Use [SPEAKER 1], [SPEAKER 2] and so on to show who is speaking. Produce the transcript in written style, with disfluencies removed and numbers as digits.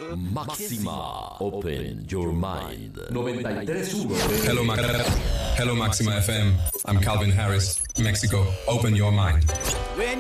[SPEAKER 1] Máxima, open your mind. 93.1.
[SPEAKER 2] Hello, Maxima FM. I'm Calvin Harris, Mexico. Open your mind.